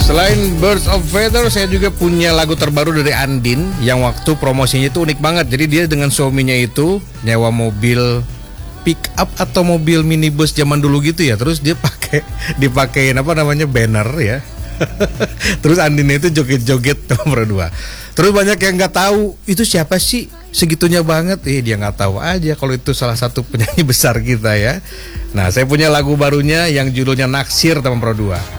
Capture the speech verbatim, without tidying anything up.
Selain Birds of Feather, saya juga punya lagu terbaru dari Andin yang waktu promosinya itu unik banget. Jadi dia dengan suaminya itu nyewa mobil pick up atau mobil minibus zaman dulu gitu ya. Terus dia pakai dipakein apa namanya banner ya. Terus Andinnya itu joget-joget nomor dua. Terus banyak yang nggak tahu itu siapa sih, segitunya banget. Eh dia nggak tahu aja kalau itu salah satu penyanyi besar kita ya. Nah saya punya lagu barunya yang judulnya Naksir nomor dua.